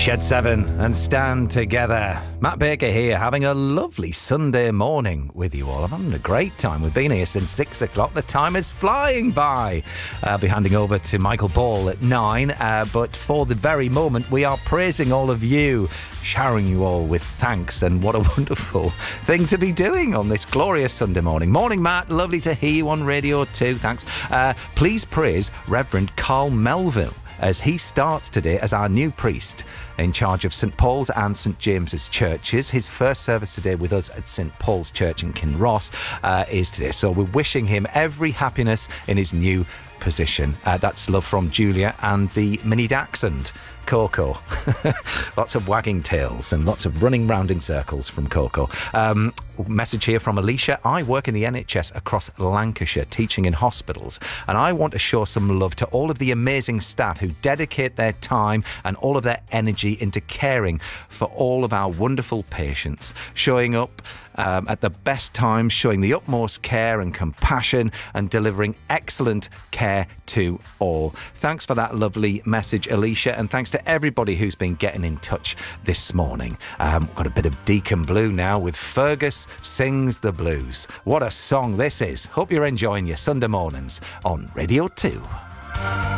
Shed 7 and Stand Together. Matt Baker here, having a lovely Sunday morning with you all. I'm having a great time. We've been here since 6 o'clock. The time is flying by. I'll be handing over to Michael Ball at 9. But for the very moment, we are praising all of you, showering you all with thanks, and what a wonderful thing to be doing on this glorious Sunday morning. Morning, Matt. Lovely to hear you on Radio 2. Thanks. Please praise Reverend Carl Melville as he starts today as our new priest in charge of St Paul's and St James's churches. His first service today with us at St Paul's Church in Kinross is today. So we're wishing him every happiness in his new position. That's love from Julia and the mini dachshund, Coco. Lots of wagging tails and lots of running round in circles from Coco. Message here from Alicia. I work in the NHS across Lancashire, teaching in hospitals, and I want to show some love to all of the amazing staff who dedicate their time and all of their energy into caring for all of our wonderful patients, showing up at the best times, showing the utmost care and compassion and delivering excellent care to all. Thanks for that lovely message, Alicia, and thanks to everybody who's been getting in touch this morning. Got a bit of Deacon Blue now with Fergus Sings the Blues. What a song this is. Hope you're enjoying your Sunday mornings on Radio 2.